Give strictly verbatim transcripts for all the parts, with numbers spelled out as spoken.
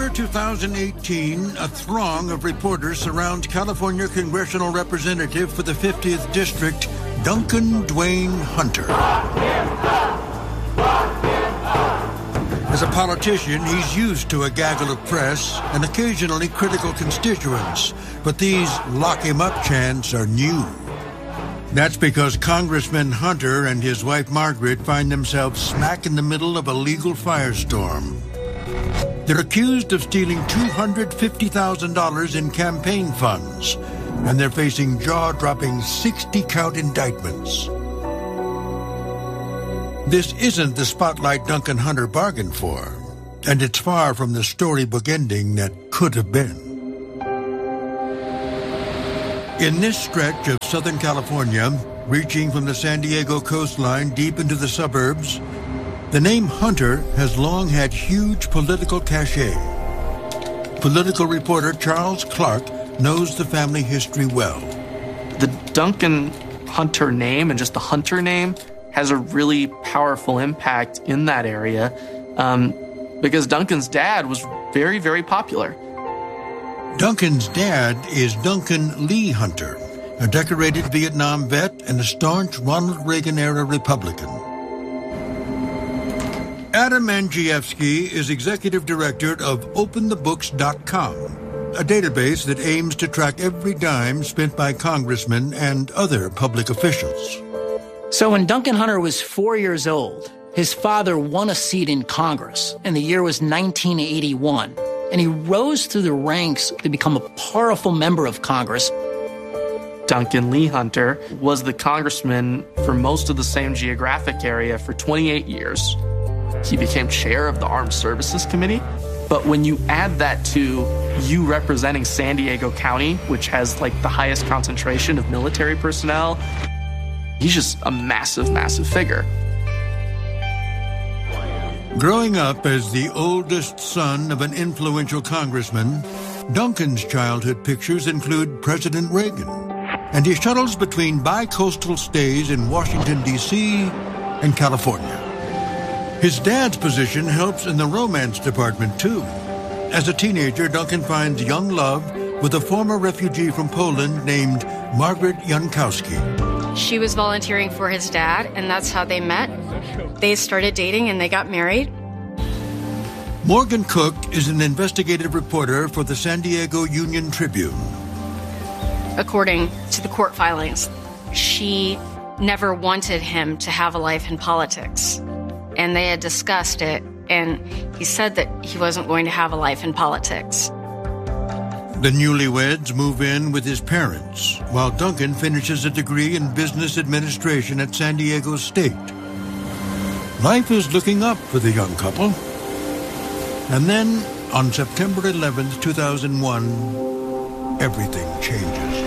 September two thousand eighteen, a throng of reporters surrounds California congressional representative for the fiftieth District, Duncan Dwayne Hunter. As a politician, he's used to a gaggle of press and occasionally critical constituents, but these lock-him-up chants are new. That's because Congressman Hunter and his wife Margaret find themselves smack in the middle of a legal firestorm. They're accused of stealing two hundred fifty thousand dollars in campaign funds, and they're facing jaw-dropping sixty-count indictments. This isn't the spotlight Duncan Hunter bargained for, and it's far from the storybook ending that could have been. In this stretch of Southern California, reaching from the San Diego coastline deep into the suburbs, the name Hunter has long had huge political cachet. Political reporter Charles Clark knows the family history well. The Duncan Hunter name and just the Hunter name has a really powerful impact in that area um, because Duncan's dad was very, very popular. Duncan's dad is Duncan Lee Hunter, a decorated Vietnam vet and a staunch Ronald Reagan-era Republican. Adam Andrzejewski is executive director of Open The Books dot com, a database that aims to track every dime spent by congressmen and other public officials. So when Duncan Hunter was four years old, his father won a seat in Congress, and the year was nineteen eighty-one. And he rose through the ranks to become a powerful member of Congress. Duncan Lee Hunter was the congressman for most of the same geographic area for twenty-eight years. He became chair of the Armed Services Committee. But when you add that to you representing San Diego County, which has like the highest concentration of military personnel, he's just a massive, massive figure. Growing up as the oldest son of an influential congressman, Duncan's childhood pictures include President Reagan, and he shuttles between bi-coastal stays in Washington, D C and California. His dad's position helps in the romance department, too. As a teenager, Duncan finds young love with a former refugee from Poland named Margaret Jankowski. She was volunteering for his dad, and that's how they met. They started dating, and they got married. Morgan Cook is an investigative reporter for the San Diego Union Tribune. According to the court filings, she never wanted him to have a life in politics. And they had discussed it, and he said that he wasn't going to have a life in politics. The newlyweds move in with his parents, while Duncan finishes a degree in business administration at San Diego State. Life is looking up for the young couple. And then, on September eleventh, two thousand one, everything changes.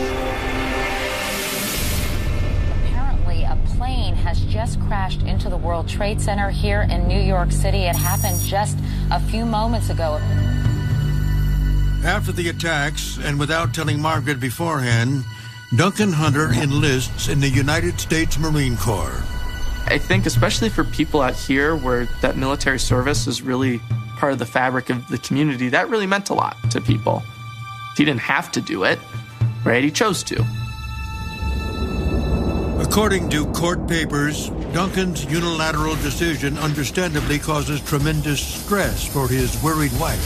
Apparently, a plane has just crashed into the World Trade Center here in New York City. It happened just a few moments ago. After the attacks, and without telling Margaret beforehand, Duncan Hunter enlists in the United States Marine Corps. I think especially for people out here where that military service is really part of the fabric of the community, that really meant a lot to people. He didn't have to do it, right? He chose to. According to court papers, Duncan's unilateral decision understandably causes tremendous stress for his worried wife.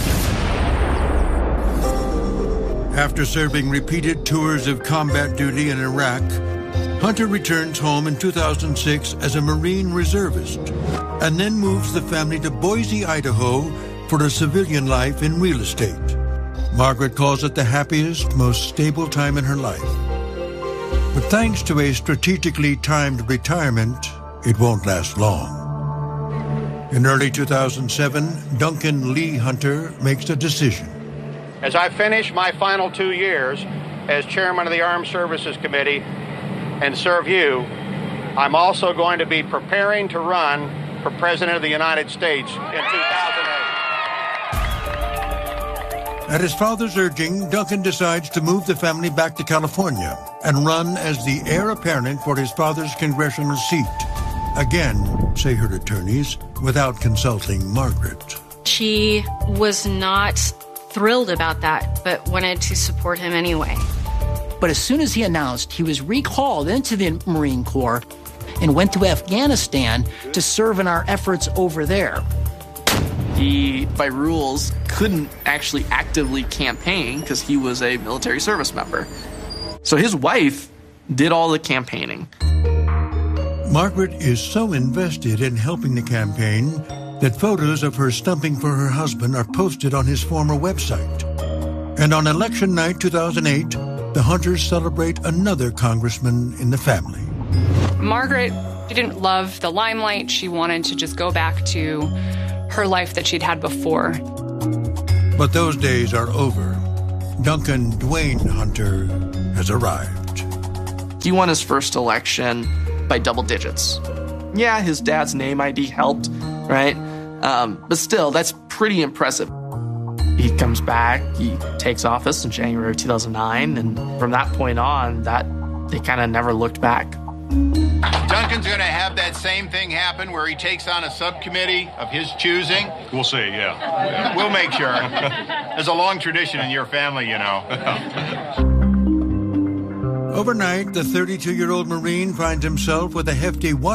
After serving repeated tours of combat duty in Iraq, Hunter returns home in two thousand six as a Marine reservist, and then moves the family to Boise, Idaho, for a civilian life in real estate. Margaret calls it the happiest, most stable time in her life. But thanks to a strategically timed retirement, it won't last long. In early two thousand seven, Duncan Lee Hunter makes a decision. As I finish my final two years as chairman of the Armed Services Committee and serve you, I'm also going to be preparing to run for President of the United States in two thousand eight. At his father's urging, Duncan decides to move the family back to California and run as the heir apparent for his father's congressional seat. Again, say her attorneys, without consulting Margaret. She was not thrilled about that, but wanted to support him anyway. But as soon as he announced he was recalled into the Marine Corps and went to Afghanistan to serve in our efforts over there. He, by rules, couldn't actually actively campaign because he was a military service member. So his wife did all the campaigning. Margaret is so invested in helping the campaign that photos of her stumping for her husband are posted on his former website. And on election night two thousand eight, the Hunters celebrate another congressman in the family. Margaret didn't love the limelight. She wanted to just go back to her life that she'd had before. But those days are over. Duncan Dwayne Hunter has arrived. He won his first election by double digits. Yeah, his dad's name I D helped, right? Um, but still, that's pretty impressive. He comes back, he takes office in January two thousand nine, and from that point on, that they kind of never looked back. Duncan's going to have that same thing happen where he takes on a subcommittee of his choosing. We'll see, yeah. We'll make sure. There's a long tradition in your family, you know. Overnight, the thirty-two-year-old Marine finds himself with a hefty one